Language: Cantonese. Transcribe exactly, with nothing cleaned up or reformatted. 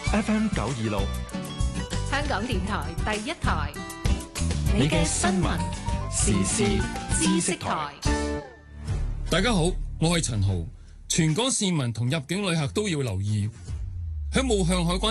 F M 九二六， 香港電台第一台， 你嘅新聞時事知識台。 大家好，我係陳豪。全港市民同入境旅客都要留意，喺冇向海關